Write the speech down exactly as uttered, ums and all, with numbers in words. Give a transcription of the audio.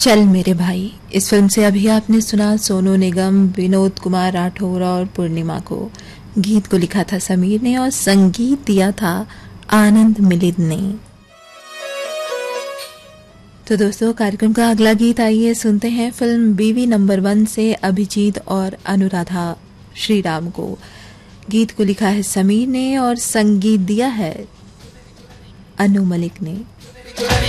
चल मेरे भाई, इस फिल्म से अभी आपने सुना सोनू निगम, विनोद कुमार राठौर और पूर्णिमा को। गीत को लिखा था समीर ने और संगीत दिया था आनंद मिलिंद ने। तो दोस्तों, कार्यक्रम का अगला गीत आइए सुनते हैं फिल्म बीवी नंबर वन से अभिजीत और अनुराधा श्रीराम को। गीत को लिखा है समीर ने और संगीत दिया है अनु मलिक ने।